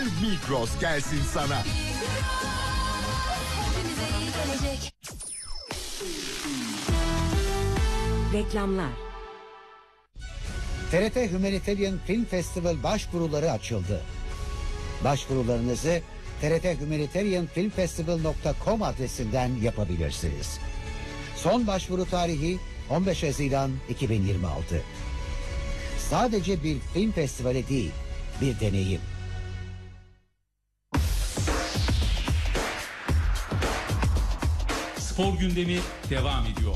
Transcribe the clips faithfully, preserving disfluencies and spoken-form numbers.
gel Migros gelsin sana. Reklamlar. T R T Humanitarian Film Festival başvuruları açıldı. Başvurularınızı T R T Humanitarian Film Festival nokta com adresinden yapabilirsiniz. Son başvuru tarihi on beş Haziran iki bin yirmi altı. Sadece bir film festivali değil, bir deneyim. Spor gündemi devam ediyor.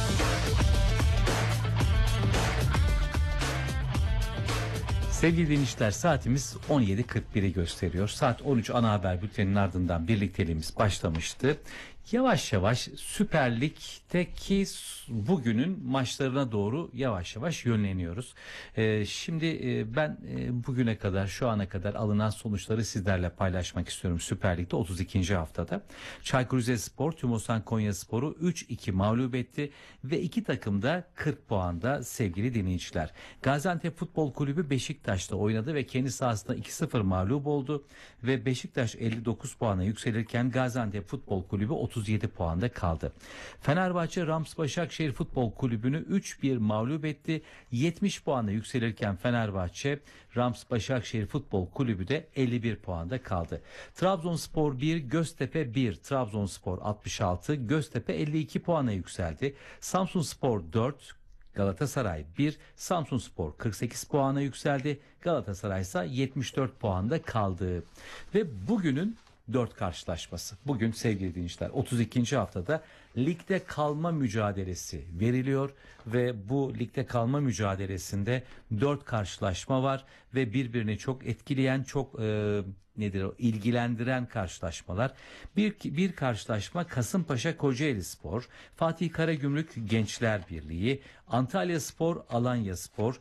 Sevgili dinleyiciler, saatimiz on yedi kırk biri gösteriyor. Saat on üç ana haber bülteninin ardından birlikteliğimiz başlamıştı. Yavaş yavaş Süper Lig'deki bugünün maçlarına doğru yavaş yavaş yönleniyoruz. Ee, şimdi e, ben e, bugüne kadar, şu ana kadar alınan sonuçları sizlerle paylaşmak istiyorum. Süper Lig'de otuz ikinci haftada Çaykur Rizespor Tümosan Konyaspor'u üç iki mağlup etti ve iki takım da kırk puanda sevgili dinleyiciler. Gaziantep Futbol Kulübü Beşiktaş'ta oynadı ve kendi sahasında iki sıfır mağlup oldu ve Beşiktaş elli dokuz puana yükselirken Gaziantep Futbol Kulübü otuz yedi puanda kaldı. Fenerbahçe Rams Başakşehir Futbol Kulübü'nü üç bir mağlup etti. yetmiş puana yükselirken Fenerbahçe Rams Başakşehir Futbol Kulübü de elli bir puanda kaldı. Trabzonspor bir, Göztepe bir. Trabzonspor altmış altı, Göztepe elli iki puana yükseldi. Samsunspor dört, Galatasaray bir, Samsunspor kırk sekiz puana yükseldi. Galatasaray ise yetmiş dört puanda kaldı. Ve bugünün dört karşılaşması. Bugün sevgili dinleyiciler otuz ikinci haftada ligde kalma mücadelesi veriliyor ve bu ligde kalma mücadelesinde dört karşılaşma var ve birbirini çok etkileyen, çok e, nedir o, ilgilendiren karşılaşmalar. Bir, bir karşılaşma Kasımpaşa Kocaelispor, Fatih Karagümrük Gençler Birliği, Antalyaspor Alanyaspor,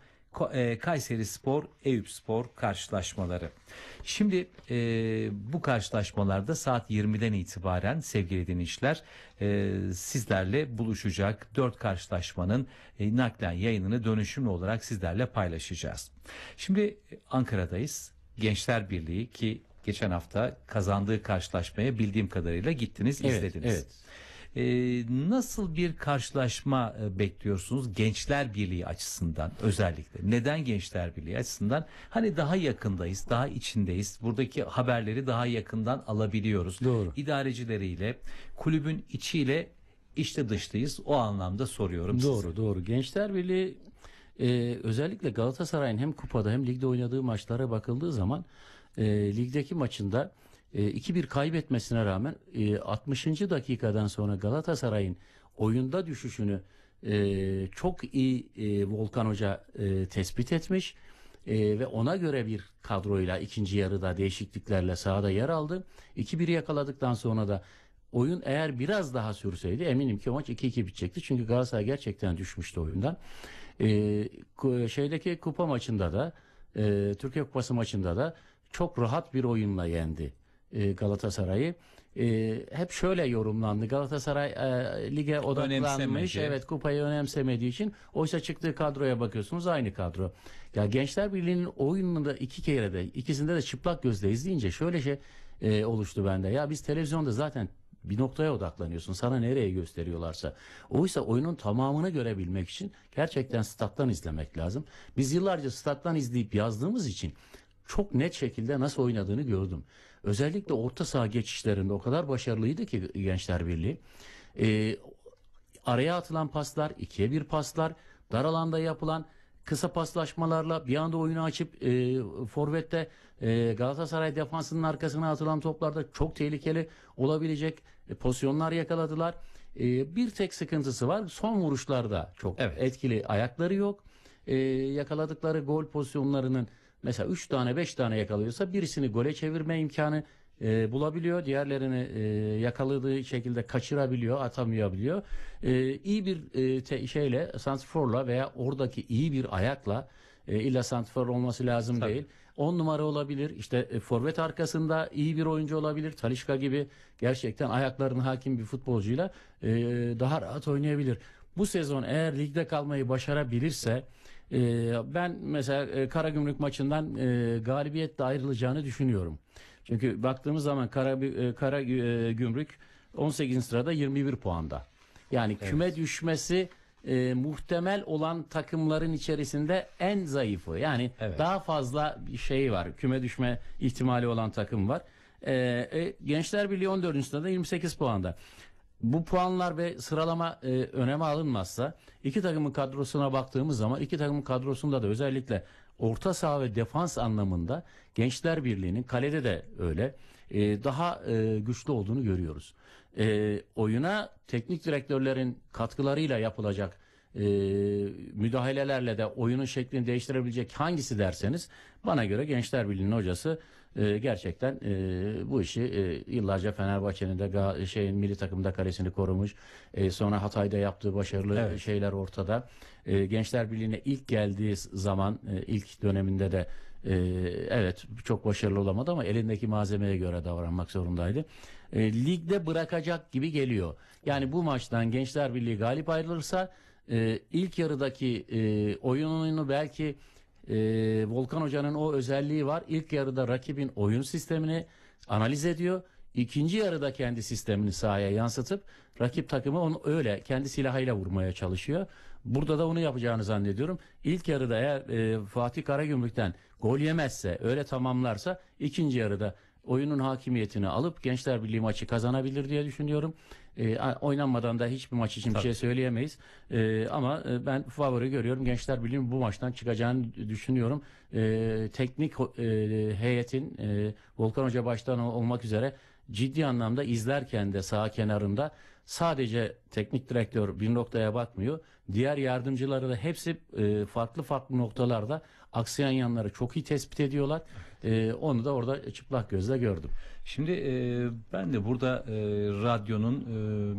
Kayserispor Eyüpspor karşılaşmaları. Şimdi e, bu karşılaşmalarda saat yirmiden itibaren sevgili dinleyiciler e, sizlerle buluşacak. Dört karşılaşmanın e, naklen yayınını dönüşümlü olarak sizlerle paylaşacağız. Şimdi Ankara'dayız. Gençler Birliği ki geçen hafta kazandığı karşılaşmaya bildiğim kadarıyla gittiniz, evet, izlediniz. Evet. Ee, nasıl bir karşılaşma e, bekliyorsunuz Gençler Birliği açısından özellikle? Neden Gençler Birliği açısından? Hani daha yakındayız, daha içindeyiz. Buradaki haberleri daha yakından alabiliyoruz. Doğru. İdarecileriyle, kulübün içiyle içte dıştayız. O anlamda soruyorum Doğru, size. doğru. Gençler Birliği e, özellikle Galatasaray'ın hem kupada hem ligde oynadığı maçlara bakıldığı zaman e, ligdeki maçında iki bir kaybetmesine rağmen altmışıncı dakikadan sonra Galatasaray'ın oyunda düşüşünü çok iyi Volkan Hoca tespit etmiş ve ona göre bir kadroyla ikinci yarıda değişikliklerle sahada yer aldı. iki bir yakaladıktan sonra da oyun eğer biraz daha sürseydi eminim ki o maç iki iki bitecekti. Çünkü Galatasaray gerçekten düşmüştü oyundan. Şeydeki kupa maçında da Türkiye Kupası maçında da çok rahat bir oyunla yendi Galatasaray'ı. E, hep şöyle yorumlandı. Galatasaray e, lige odaklanmış. Evet, kupayı önemsemediği için. Oysa çıktığı kadroya bakıyorsunuz, aynı kadro. Ya Gençler Birliği'nin oyununu da iki kere de ikisinde de çıplak gözle izleyince şöyle şey e, oluştu bende. Ya biz televizyonda zaten bir noktaya odaklanıyorsun. Sana nereye gösteriyorlarsa. Oysa oyunun tamamını görebilmek için gerçekten stat'tan izlemek lazım. Biz yıllarca stat'tan izleyip yazdığımız için çok net şekilde nasıl oynadığını gördüm. Özellikle orta saha geçişlerinde o kadar başarılıydı ki Gençler Birliği. Ee, araya atılan paslar, ikiye bir paslar, dar alanda yapılan kısa paslaşmalarla bir anda oyunu açıp e, forvette e, Galatasaray defansının arkasına atılan toplarda çok tehlikeli olabilecek e, pozisyonlar yakaladılar. E, bir tek sıkıntısı var. Son vuruşlarda çok evet. etkili ayakları yok. E, yakaladıkları gol pozisyonlarının mesela üç tane beş tane yakalıyorsa birisini gole çevirme imkanı e, bulabiliyor. Diğerlerini e, yakaladığı şekilde kaçırabiliyor, atamayabiliyor. E, iyi bir e, te, şeyle, santrforla veya oradaki iyi bir ayakla e, illa santrfor olması lazım Tabii. değil. on numara olabilir. İşte e, forvet arkasında iyi bir oyuncu olabilir. Talisca gibi gerçekten ayaklarına hakim bir futbolcuyla e, daha rahat oynayabilir. Bu sezon eğer ligde kalmayı başarabilirse Ee, ben mesela e, Karagümrük maçından e, galibiyetle ayrılacağını düşünüyorum. Çünkü baktığımız zaman Kara, e, Karagümrük on sekizinci sırada yirmi bir puanda. Yani Evet. küme düşmesi e, muhtemel olan takımların içerisinde en zayıfı. Yani Evet. daha fazla bir şey var. Küme düşme ihtimali olan takım var. E, e, Gençler Birliği on dördüncü sırada yirmi sekiz puanda. Bu puanlar ve sıralama e, öneme alınmazsa iki takımın kadrosuna baktığımız zaman iki takımın kadrosunda da özellikle orta saha ve defans anlamında Gençler Birliği'nin kalede de öyle e, daha e, güçlü olduğunu görüyoruz. E, oyuna teknik direktörlerin katkılarıyla yapılacak e, müdahalelerle de oyunun şeklini değiştirebilecek hangisi derseniz bana göre Gençler Birliği'nin hocası e, gerçekten e, bu işi e, yıllarca Fenerbahçe'nin de ga- şeyin milli takımda kalesini korumuş. E, sonra Hatay'da yaptığı başarılı Evet. şeyler ortada. E, Gençler Birliği'ne ilk geldiği zaman e, ilk döneminde de e, evet çok başarılı olamadı ama elindeki malzemeye göre davranmak zorundaydı. E, ligde bırakacak gibi geliyor. Yani bu maçtan Gençler Birliği galip ayrılırsa e, ilk yarıdaki e, oyununu belki e, Volkan Hoca'nın o özelliği var. İlk yarıda rakibin oyun sistemini analiz ediyor. İkinci yarıda kendi sistemini sahaya yansıtıp rakip takımı onu öyle kendi silahıyla vurmaya çalışıyor. Burada da onu yapacağını zannediyorum. İlk yarıda eğer e, Fatih Karagümrük'ten gol yemezse, öyle tamamlarsa ikinci yarıda oyunun hakimiyetini alıp Gençler Birliği maçı kazanabilir diye düşünüyorum. E, oynanmadan da hiçbir maç için bir Tabii. şey söyleyemeyiz. E, ama e, ben favori görüyorum. Gençler Birliği'nin bu maçtan çıkacağını düşünüyorum. E, teknik e, heyetin e, Volkan Hoca baştan olmak üzere ciddi anlamda izlerken de sağ kenarında sadece teknik direktör bir noktaya bakmıyor. Diğer yardımcıları da hepsi e, farklı farklı noktalarda aksayan yanları çok iyi tespit ediyorlar. E, onu da orada çıplak gözle gördüm. Şimdi e, ben de burada e, radyonun e,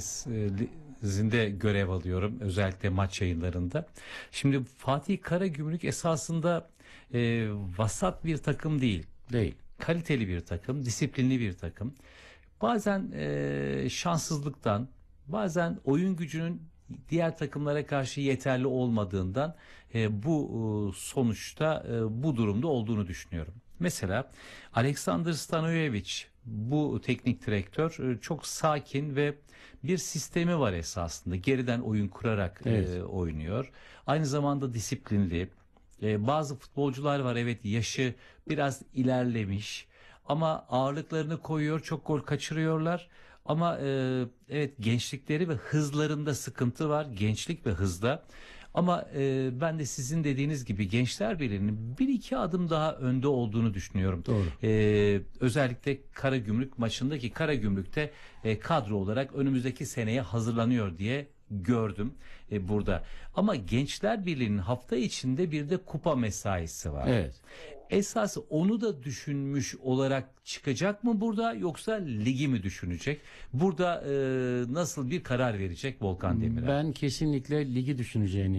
merkezinde görev alıyorum. Özellikle maç yayınlarında. Şimdi Fatih Karagümrük esasında e, vasat bir takım değil. Değil. Kaliteli bir takım, disiplinli bir takım. Bazen e, şanssızlıktan, bazen oyun gücünün diğer takımlara karşı yeterli olmadığından e, bu e, sonuçta e, bu durumda olduğunu düşünüyorum. Mesela Aleksandar Stanojevic, bu teknik direktör e, çok sakin ve bir sistemi var esasında. Geriden oyun kurarak Evet. e, oynuyor. Aynı zamanda disiplinli. E, bazı futbolcular var, evet, yaşı biraz ilerlemiş ama ağırlıklarını koyuyor, çok gol kaçırıyorlar. Ama e, evet, gençlikleri ve hızlarında sıkıntı var. Gençlik ve hızda. Ama e, ben de sizin dediğiniz gibi Gençler Birliği'nin bir iki adım daha önde olduğunu düşünüyorum. Doğru. E, özellikle Karagümrük maçındaki Karagümrük'te e, kadro olarak önümüzdeki seneye hazırlanıyor diye gördüm e, burada. Ama Gençler Birliği'nin hafta içinde bir de kupa mesaisi var. Evet. Esas onu da düşünmüş olarak çıkacak mı burada, yoksa ligi mi düşünecek? Burada e, nasıl bir karar verecek Volkan Demirel? Ben kesinlikle ligi düşüneceğini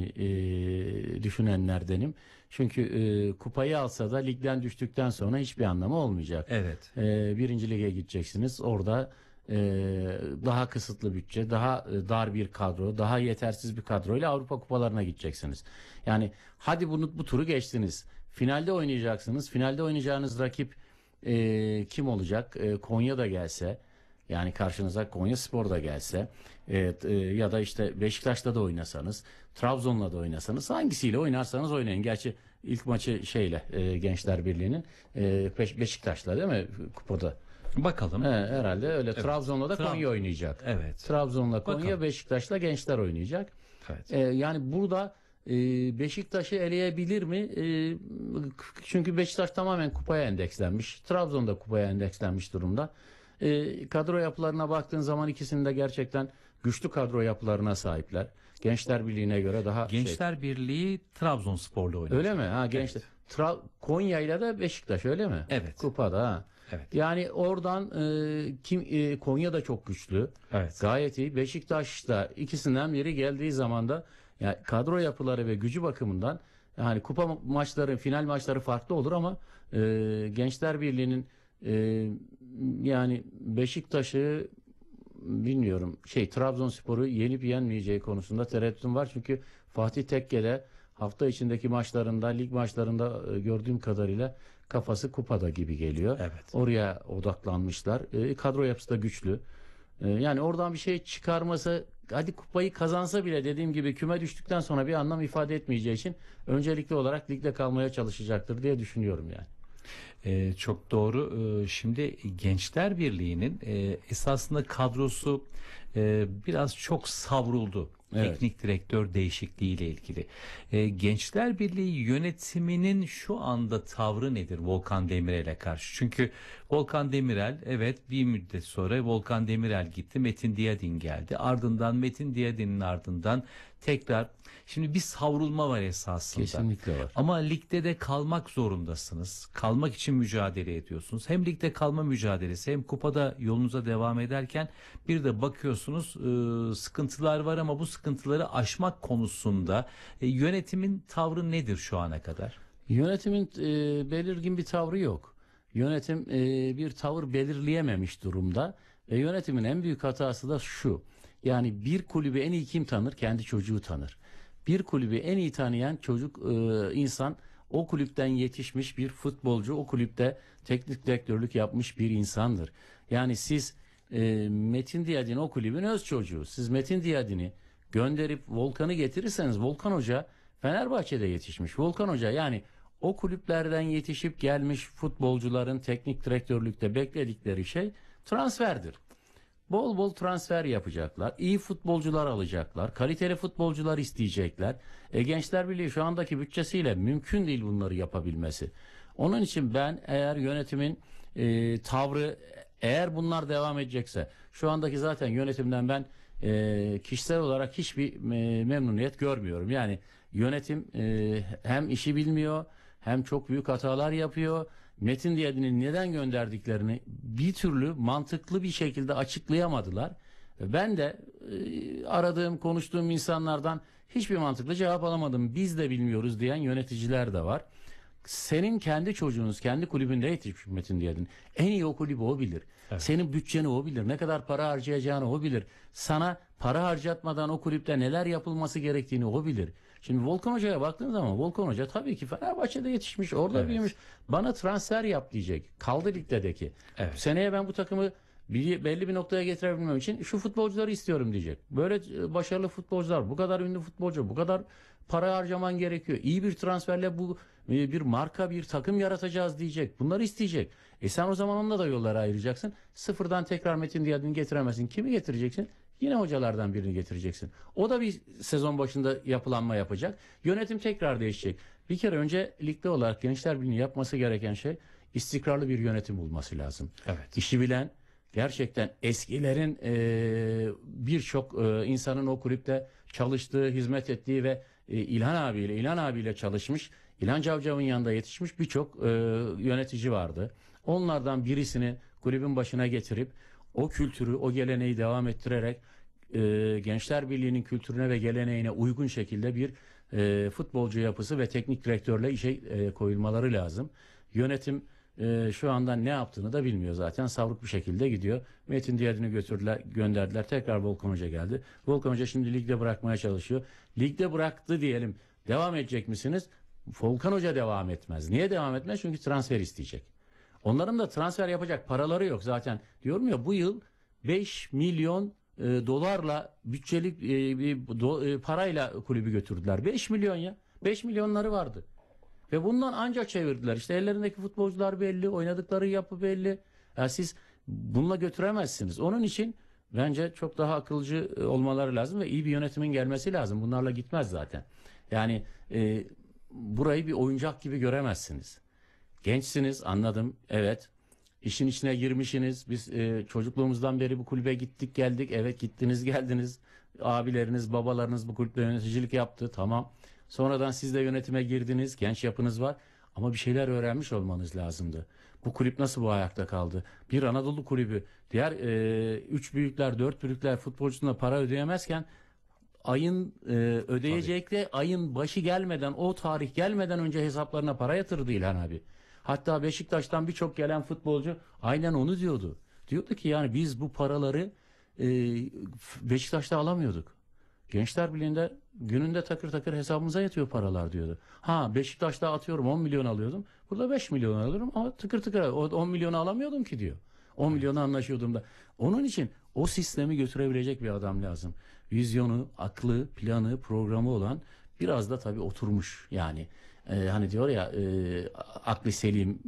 e, düşünenlerdenim. Çünkü e, kupayı alsa da ligden düştükten sonra hiçbir anlamı olmayacak. Evet. E, birinci lige gideceksiniz. Orada e, daha kısıtlı bütçe, daha e, dar bir kadro, daha yetersiz bir kadroyla Avrupa kupalarına gideceksiniz. Yani hadi bunu bu turu geçtiniz. Finalde oynayacaksınız. Finalde oynayacağınız rakip e, kim olacak? E, Konya da gelse, yani karşınıza Konyaspor da gelse, evet, e, ya da işte Beşiktaş'ta da oynasanız, Trabzon'la da oynasanız, hangisiyle oynarsanız oynayın. Gerçi ilk maçı şeyle e, Gençler Birliği'nin e, Beş- Beşiktaş'la değil mi kupada? Bakalım. He, herhalde öyle. Trabzon'la da Trab- Konya oynayacak. Evet. Trabzon'la Konya, Bakalım. Beşiktaş'la Gençler oynayacak. Evet. Ee, yani burada e, Beşiktaş'ı eleyebilir mi? E, çünkü Beşiktaş tamamen kupaya endekslenmiş. Trabzon da kupaya endekslenmiş durumda. E, kadro yapılarına baktığın zaman ikisinin de gerçekten güçlü kadro yapılarına sahipler. Gençler Birliği'ne göre daha şey. Gençler Birliği Trabzonspor'la oynuyor. Öyle mi? Ha Gençler. Tra- Konya'yla da Beşiktaş öyle mi? Evet. Kupada ha. Evet. Yani oradan e, kim e, Konya da çok güçlü. Evet. Gayet iyi. Beşiktaş da ikisinden biri geldiği zaman da yani kadro yapıları ve gücü bakımından yani kupa maçları, final maçları farklı olur ama e, Gençler Birliği'nin e, yani Beşiktaş'ı bilmiyorum şey Trabzonspor'u yenip yenmeyeceği konusunda tereddütüm var. Çünkü Fatih Tekke'de hafta içindeki maçlarında, lig maçlarında e, gördüğüm kadarıyla kafası kupada gibi geliyor. Evet. Oraya odaklanmışlar. E, kadro yapısı da güçlü. E, yani oradan bir şey çıkarması, hadi kupayı kazansa bile dediğim gibi küme düştükten sonra bir anlam ifade etmeyeceği için öncelikli olarak ligde kalmaya çalışacaktır diye düşünüyorum yani. Ee, çok doğru. Ee, şimdi Gençler Birliği'nin e, esasında kadrosu e, biraz çok savruldu. Evet. Teknik direktör değişikliğiyle ilgili. Ee, Gençler Birliği yönetiminin şu anda tavrı nedir Volkan Demirel'e karşı? Çünkü Volkan Demirel, evet, bir müddet sonra Volkan Demirel gitti, Metin Diyadin geldi. Ardından Metin Diyadin'in ardından tekrar, şimdi bir savrulma var esasında. Kesinlikle var. Ama ligde de kalmak zorundasınız. Kalmak için mücadele ediyorsunuz. Hem ligde kalma mücadelesi hem kupada yolunuza devam ederken bir de bakıyorsunuz e, sıkıntılar var ama bu sıkıntıları aşmak konusunda e, yönetimin tavrı nedir şu ana kadar? Yönetimin e, belirgin bir tavrı yok. Yönetim e, bir tavır belirleyememiş durumda. Ve yönetimin en büyük hatası da şu. Yani bir kulübü en iyi kim tanır? Kendi çocuğu tanır. Bir kulübü en iyi tanıyan çocuk e, insan o kulüpten yetişmiş bir futbolcu, o kulüpte teknik direktörlük yapmış bir insandır. Yani siz e, Metin Diyadin o kulübün öz çocuğu. Siz Metin Diyadin'i gönderip Volkan'ı getirirseniz Volkan Hoca Fenerbahçe'de yetişmiş. Volkan Hoca yani o kulüplerden yetişip gelmiş futbolcuların teknik direktörlükte bekledikleri şey transferdir. Bol bol transfer yapacaklar. İyi futbolcular alacaklar. Kaliteli futbolcular isteyecekler. E, Gençler Birliği şu andaki bütçesiyle mümkün değil bunları yapabilmesi. Onun için ben eğer yönetimin e, tavrı, eğer bunlar devam edecekse, şu andaki zaten yönetimden ben e, kişisel olarak hiçbir e, memnuniyet görmüyorum. Yani yönetim e, hem işi bilmiyor, hem çok büyük hatalar yapıyor. Metin Diyadin'i neden gönderdiklerini bir türlü mantıklı bir şekilde açıklayamadılar. Ben de e, aradığım, konuştuğum insanlardan hiçbir mantıklı cevap alamadım. Biz de bilmiyoruz diyen yöneticiler de var. Senin kendi çocuğunuz kendi kulübünde yetişmiş Metin Diyadin. En iyi o kulübü o bilir. Evet. Senin bütçeni o bilir. Ne kadar para harcayacağını o bilir. Sana para harcatmadan o kulüpte neler yapılması gerektiğini o bilir. Şimdi Volkan Hoca'ya baktığın zaman Volkan Hoca tabii ki Fenerbahçe'de yetişmiş, orada evet. büyümüş. Bana transfer yap diyecek. Kaldı ligdeki. Evet. Seneye ben bu takımı bir, belli bir noktaya getirebilmem için şu futbolcuları istiyorum diyecek. Böyle başarılı futbolcular, bu kadar ünlü futbolcu, bu kadar para harcaman gerekiyor. İyi bir transferle bu bir marka, bir takım yaratacağız diyecek. Bunları isteyecek. E sen o zaman onunla da yollara ayıracaksın. Sıfırdan tekrar Metin Diyadin'i getiremezsin. Kimi getireceksin? Yine hocalardan birini getireceksin. O da bir sezon başında yapılanma yapacak. Yönetim tekrar değişecek. Bir kere önce ligde olarak Gençler Birliği'nin yapması gereken şey istikrarlı bir yönetim bulması lazım. Evet. İşi bilen, gerçekten eskilerin e, birçok e, insanın o kulüpte çalıştığı, hizmet ettiği ve e, İlhan abiyle, İlhan abiyle çalışmış, İlhan Cavcav'ın yanında yetişmiş birçok e, yönetici vardı. Onlardan birisini kulübün başına getirip o kültürü, o geleneği devam ettirerek e, Gençler Birliği'nin kültürüne ve geleneğine uygun şekilde bir e, futbolcu yapısı ve teknik direktörle işe e, koyulmaları lazım. Yönetim e, şu anda ne yaptığını da bilmiyor zaten. Savruk bir şekilde gidiyor. Metin Diyadin'i götürdüler, gönderdiler. Tekrar Volkan Hoca geldi. Volkan Hoca şimdi ligde bırakmaya çalışıyor. Ligde bıraktı diyelim. Devam edecek misiniz? Volkan Hoca devam etmez. Niye devam etmez? Çünkü transfer isteyecek. Onların da transfer yapacak paraları yok zaten. Diyorum ya, bu yıl beş milyon e, dolarla bütçelik e, bir do, e, parayla kulübü götürdüler. beş milyon ya. beş milyonları vardı. Ve bundan ancak çevirdiler. İşte ellerindeki futbolcular belli, oynadıkları yapı belli. Yani siz bununla götüremezsiniz. Onun için bence çok daha akılcı olmaları lazım ve iyi bir yönetimin gelmesi lazım. Bunlarla gitmez zaten. Yani e, burayı bir oyuncak gibi göremezsiniz. Gençsiniz, anladım, evet. İşin içine girmişsiniz. Biz e, çocukluğumuzdan beri bu kulübe gittik geldik. Evet, gittiniz geldiniz. Abileriniz, babalarınız bu kulüpte yöneticilik yaptı. Tamam. Sonradan siz de yönetime girdiniz. Genç yapınız var. Ama bir şeyler öğrenmiş olmanız lazımdı. Bu kulüp nasıl bu ayakta kaldı? Bir Anadolu kulübü diğer e, üç büyükler, dört büyükler futbolcusuna para ödeyemezken ayın e, ödeyecekle ayın başı gelmeden, o tarih gelmeden önce hesaplarına para yatırdı İlhan abi. Hatta Beşiktaş'tan birçok gelen futbolcu aynen onu diyordu. Diyordu ki yani biz bu paraları e, Beşiktaş'ta alamıyorduk. Gençler Birliği'nde gününde takır takır hesabımıza yatıyor paralar diyordu. Ha Beşiktaş'ta atıyorum on milyon alıyordum. Burada beş milyon alıyorum ama tıkır tıkır o on milyonu alamıyordum ki diyor. on milyonu anlaşıyordum da. Onun için o sistemi götürebilecek bir adam lazım. Vizyonu, aklı, planı, programı olan, biraz da tabii oturmuş yani. Ee, hani diyor ya e, aklı selim,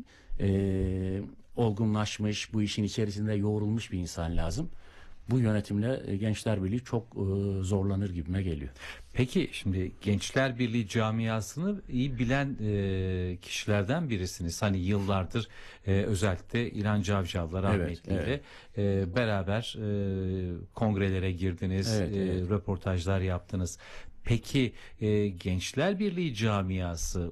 e, olgunlaşmış, bu işin içerisinde yoğrulmuş bir insan lazım. Bu yönetimle e, Gençler Birliği çok e, zorlanır gibime geliyor. Peki şimdi Gençler Birliği camiasını iyi bilen e, kişilerden birisiniz. Hani yıllardır e, özellikle İlhan Cavcav'la rahmetli ile evet. e, beraber e, kongrelere girdiniz, Evet, e, evet. röportajlar yaptınız. Peki e, Gençler Birliği camiası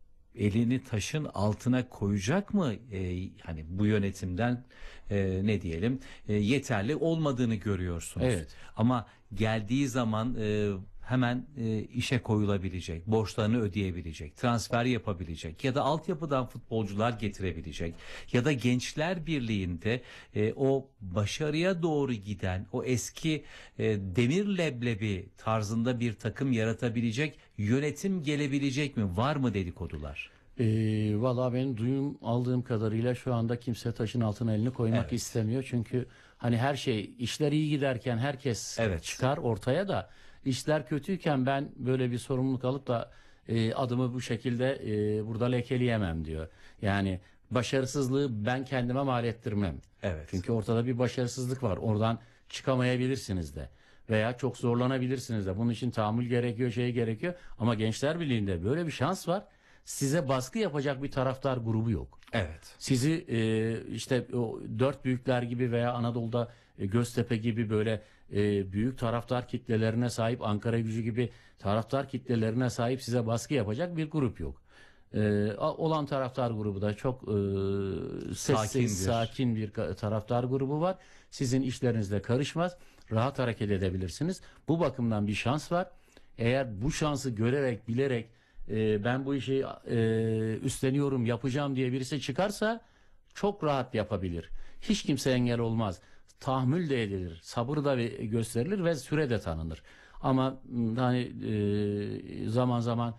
elini taşın altına koyacak mı? E, hani bu yönetimden e, ne diyelim e, yeterli olmadığını görüyorsunuz. Evet. Ama geldiği zaman e, hemen e, işe koyulabilecek, borçlarını ödeyebilecek, transfer yapabilecek ya da altyapıdan futbolcular getirebilecek ya da Gençler Birliği'nde e, o başarıya doğru giden o eski e, demir leblebi tarzında bir takım yaratabilecek yönetim gelebilecek mi? Var mı dedikodular? E, Valla benim duyum aldığım kadarıyla şu anda kimse taşın altına elini koymak Evet. istemiyor. Çünkü hani her şey, işler iyi giderken herkes Evet. çıkar ortaya da, işler kötüyken ben böyle bir sorumluluk alıp da e, adımı bu şekilde e, burada lekeleyemem diyor. Yani başarısızlığı ben kendime mal ettirmem. Evet. Çünkü ortada bir başarısızlık var. Oradan çıkamayabilirsiniz de. Veya çok zorlanabilirsiniz de. Bunun için tahammül gerekiyor, şey gerekiyor. Ama Gençler Birliği'nde böyle bir şans var. Size baskı yapacak bir taraftar grubu yok. Evet. Sizi e, işte o dört büyükler gibi veya Anadolu'da e, Göztepe gibi böyle e, büyük taraftar kitlelerine sahip, Ankara Gücü gibi taraftar kitlelerine sahip size baskı yapacak bir grup yok. E, olan taraftar grubu da çok e, sessiz, Sakindir. sakin bir ka- taraftar grubu var. Sizin işlerinizle karışmaz. Rahat hareket edebilirsiniz. Bu bakımdan bir şans var. Eğer bu şansı görerek, bilerek e, ben bu işi e, üstleniyorum, yapacağım diye birisi çıkarsa çok rahat yapabilir. Hiç kimse engel olmaz. Tahammül de edilir, sabır da ve- gösterilir ve süre de tanınır. Ama m, hani e, zaman zaman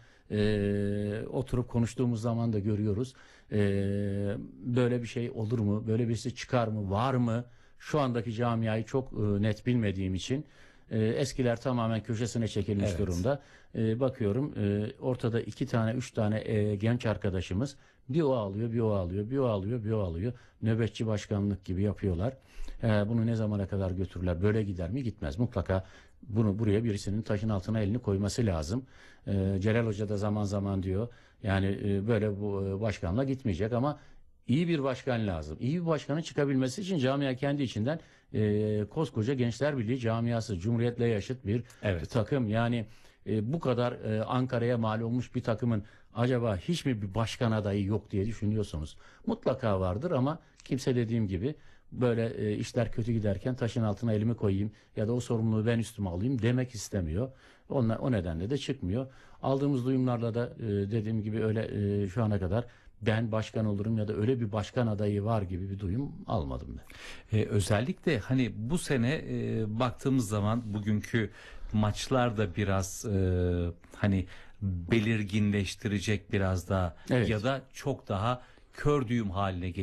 e, oturup konuştuğumuz zaman da görüyoruz. E, böyle bir şey olur mu? Böyle birisi çıkar mı? Var mı? Şu andaki camiayı çok e, net bilmediğim için e, eskiler tamamen köşesine çekilmiş Evet. durumda. E, bakıyorum e, ortada iki tane, üç tane e, genç arkadaşımız, bir o alıyor, bir o alıyor, bir o alıyor, bir o alıyor. Nöbetçi başkanlık gibi yapıyorlar. E, bunu ne zamana kadar götürürler? Böyle gider mi? Gitmez. Mutlaka bunu buraya birisinin taşın altına elini koyması lazım. E, Celal Hoca da zaman zaman diyor. Yani e, böyle bu e, başkanla gitmeyecek ama iyi bir başkan lazım. İyi bir başkanın çıkabilmesi için camia kendi içinden e, koskoca Gençler Birliği camiası, Cumhuriyet'le yaşıt bir Evet. takım. Yani e, bu kadar e, Ankara'ya mal olmuş bir takımın acaba hiç mi bir başkan adayı yok diye düşünüyorsunuz. Mutlaka vardır ama kimse dediğim gibi böyle e, işler kötü giderken taşın altına elimi koyayım ya da o sorumluluğu ben üstüme alayım demek istemiyor. Onla, o nedenle de çıkmıyor. Aldığımız duyumlarla da e, dediğim gibi öyle e, şu ana kadar ben başkan olurum ya da öyle bir başkan adayı var gibi bir duyum almadım ben. Ee, özellikle hani bu sene e, baktığımız zaman bugünkü maçlar da biraz e, hani belirginleştirecek biraz daha Evet. ya da çok daha kör düğüm haline